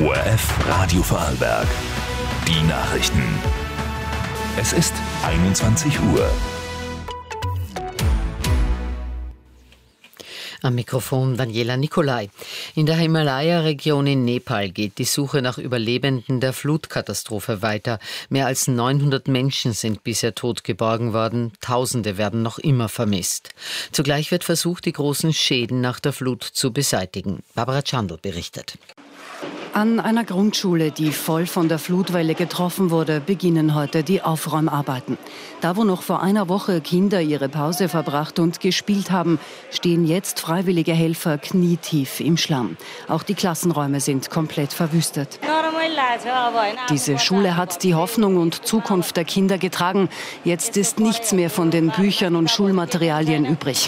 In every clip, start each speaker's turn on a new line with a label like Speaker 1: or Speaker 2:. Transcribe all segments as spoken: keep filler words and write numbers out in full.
Speaker 1: O R F Radio Vorarlberg. Die Nachrichten. Es ist einundzwanzig Uhr.
Speaker 2: Am Mikrofon Daniela Nicolai. In der Himalaya-Region in Nepal geht die Suche nach Überlebenden der Flutkatastrophe weiter. Mehr als neunhundert Menschen sind bisher tot geborgen worden. Tausende werden noch immer vermisst. Zugleich wird versucht, die großen Schäden nach der Flut zu beseitigen. Barbara Chandl berichtet.
Speaker 3: An einer Grundschule, die voll von der Flutwelle getroffen wurde, beginnen heute die Aufräumarbeiten. Da, wo noch vor einer Woche Kinder ihre Pause verbracht und gespielt haben, stehen jetzt freiwillige Helfer knietief im Schlamm. Auch die Klassenräume sind komplett verwüstet. Diese Schule hat die Hoffnung und Zukunft der Kinder getragen. Jetzt ist nichts mehr von den Büchern und Schulmaterialien übrig,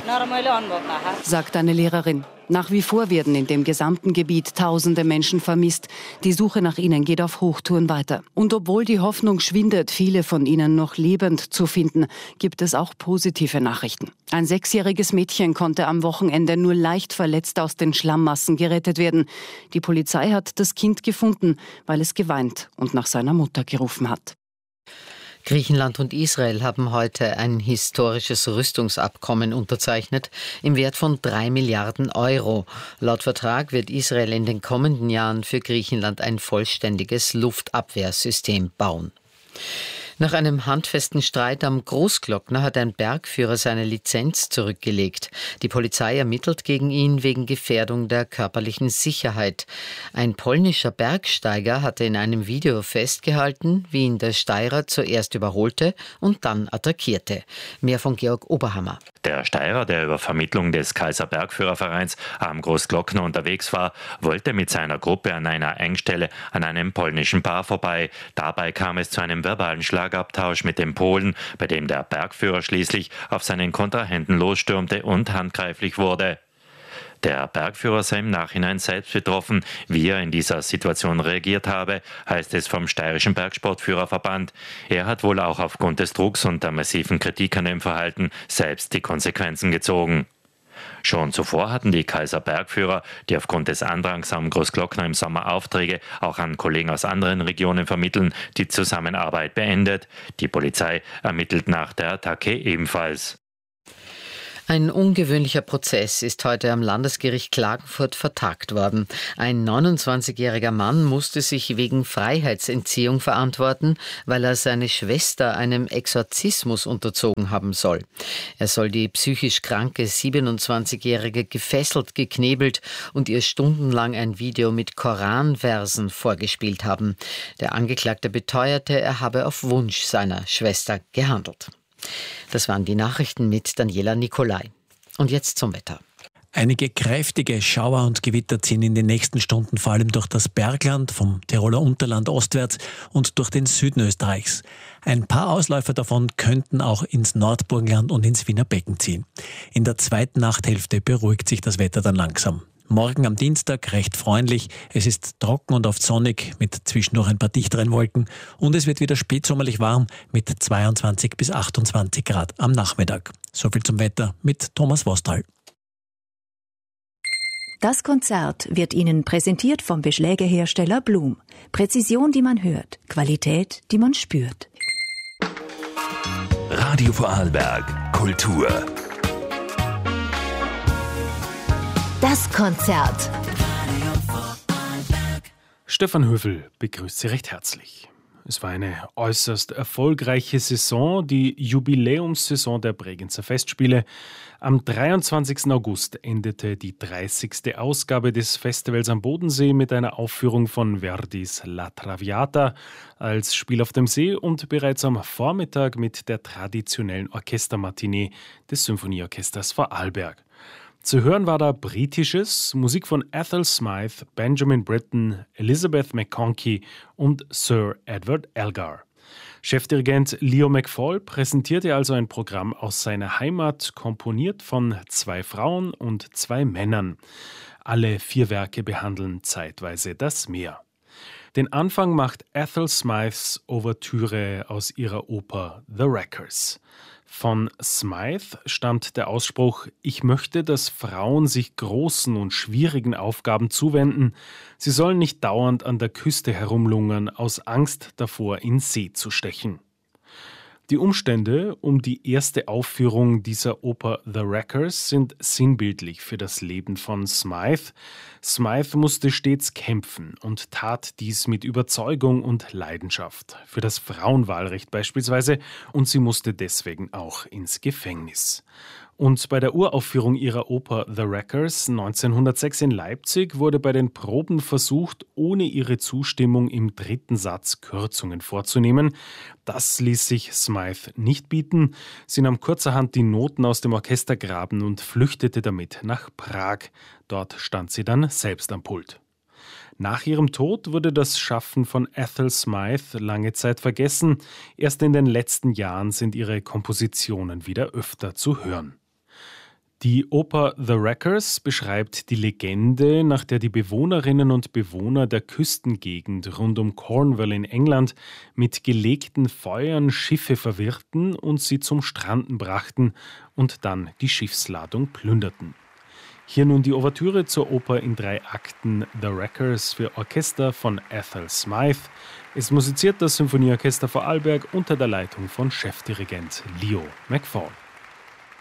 Speaker 3: sagt eine Lehrerin. Nach wie vor werden in dem gesamten Gebiet tausende Menschen vermisst. Die Suche nach ihnen geht auf Hochtouren weiter. Und obwohl die Hoffnung schwindet, viele von ihnen noch lebend zu finden, gibt es auch positive Nachrichten. Ein sechsjähriges Mädchen konnte am Wochenende nur leicht verletzt aus den Schlammmassen gerettet werden. Die Polizei hat das Kind gefunden, weil es geweint und nach seiner Mutter gerufen hat.
Speaker 2: Griechenland und Israel haben heute ein historisches Rüstungsabkommen unterzeichnet im Wert von drei Milliarden Euro. Laut Vertrag wird Israel in den kommenden Jahren für Griechenland ein vollständiges Luftabwehrsystem bauen. Nach einem handfesten Streit am Großglockner hat ein Bergführer seine Lizenz zurückgelegt. Die Polizei ermittelt gegen ihn wegen Gefährdung der körperlichen Sicherheit. Ein polnischer Bergsteiger hatte in einem Video festgehalten, wie ihn der Steirer zuerst überholte und dann attackierte. Mehr von Georg Oberhammer.
Speaker 4: Der Steirer, der über Vermittlung des Kaiser Bergführervereins am Großglockner unterwegs war, wollte mit seiner Gruppe an einer Engstelle an einem polnischen Paar vorbei. Dabei kam es zu einem verbalen Schlagabtausch mit dem Polen, bei dem der Bergführer schließlich auf seinen Kontrahenten losstürmte und handgreiflich wurde. Der Bergführer sei im Nachhinein selbst betroffen. Wie er in dieser Situation reagiert habe, heißt es vom Steirischen Bergsportführerverband. Er hat wohl auch aufgrund des Drucks und der massiven Kritik an dem Verhalten selbst die Konsequenzen gezogen. Schon zuvor hatten die Kaiser Bergführer, die aufgrund des Andrangs am Großglockner im Sommer Aufträge auch an Kollegen aus anderen Regionen vermitteln, die Zusammenarbeit beendet. Die Polizei ermittelt nach der Attacke ebenfalls.
Speaker 2: Ein ungewöhnlicher Prozess ist heute am Landesgericht Klagenfurt vertagt worden. Ein neunundzwanzigjähriger Mann musste sich wegen Freiheitsentziehung verantworten, weil er seine Schwester einem Exorzismus unterzogen haben soll. Er soll die psychisch kranke siebenundzwanzigjährige gefesselt, geknebelt und ihr stundenlang ein Video mit Koranversen vorgespielt haben. Der Angeklagte beteuerte, er habe auf Wunsch seiner Schwester gehandelt. Das waren die Nachrichten mit Daniela Nicolai. Und jetzt zum Wetter.
Speaker 5: Einige kräftige Schauer und Gewitter ziehen in den nächsten Stunden vor allem durch das Bergland, vom Tiroler Unterland ostwärts und durch den Süden Österreichs. Ein paar Ausläufer davon könnten auch ins Nordburgenland und ins Wiener Becken ziehen. In der zweiten Nachthälfte beruhigt sich das Wetter dann langsam. Morgen am Dienstag recht freundlich. Es ist trocken und oft sonnig mit zwischendurch ein paar dichteren Wolken. Und es wird wieder spätsommerlich warm mit zweiundzwanzig bis achtundzwanzig Grad am Nachmittag. So viel zum Wetter mit Thomas Wostal.
Speaker 6: Das Konzert wird Ihnen präsentiert vom Beschlägehersteller Blum. Präzision, die man hört. Qualität, die man spürt.
Speaker 1: Radio Vorarlberg. Kultur.
Speaker 7: Das Konzert.
Speaker 8: Stefan Höfel begrüßt Sie recht herzlich. Es war eine äußerst erfolgreiche Saison, die Jubiläumssaison der Bregenzer Festspiele. Am dreiundzwanzigsten August endete die dreißigste Ausgabe des Festivals am Bodensee mit einer Aufführung von Verdis La Traviata als Spiel auf dem See und bereits am Vormittag mit der traditionellen Orchestermatinee des Symphonieorchesters Vorarlberg. Zu hören war da britisches, Musik von Ethel Smythe, Benjamin Britten, Elizabeth McConkie und Sir Edward Elgar. Chefdirigent Leo McFall präsentierte also ein Programm aus seiner Heimat, komponiert von zwei Frauen und zwei Männern. Alle vier Werke behandeln zeitweise das Meer. Den Anfang macht Ethel Smythes Ouvertüre aus ihrer Oper The Wreckers. Von Smythe stammt der Ausspruch: Ich möchte, dass Frauen sich großen und schwierigen Aufgaben zuwenden. Sie sollen nicht dauernd an der Küste herumlungern, aus Angst davor, in See zu stechen. Die Umstände um die erste Aufführung dieser Oper The Wreckers sind sinnbildlich für das Leben von Smythe. Smythe musste stets kämpfen und tat dies mit Überzeugung und Leidenschaft. Für das Frauenwahlrecht beispielsweise, und sie musste deswegen auch ins Gefängnis. Und bei der Uraufführung ihrer Oper The Wreckers neunzehnhundertsechs in Leipzig wurde bei den Proben versucht, ohne ihre Zustimmung im dritten Satz Kürzungen vorzunehmen. Das ließ sich Smythe nicht bieten. Sie nahm kurzerhand die Noten aus dem Orchestergraben und flüchtete damit nach Prag. Dort stand sie dann selbst am Pult. Nach ihrem Tod wurde das Schaffen von Ethel Smythe lange Zeit vergessen. Erst in den letzten Jahren sind ihre Kompositionen wieder öfter zu hören. Die Oper The Wreckers beschreibt die Legende, nach der die Bewohnerinnen und Bewohner der Küstengegend rund um Cornwall in England mit gelegten Feuern Schiffe verwirrten und sie zum Stranden brachten und dann die Schiffsladung plünderten. Hier nun die Ouvertüre zur Oper in drei Akten The Wreckers für Orchester von Ethel Smythe. Es musiziert das Symphonieorchester Vorarlberg unter der Leitung von Chefdirigent Leo McFall.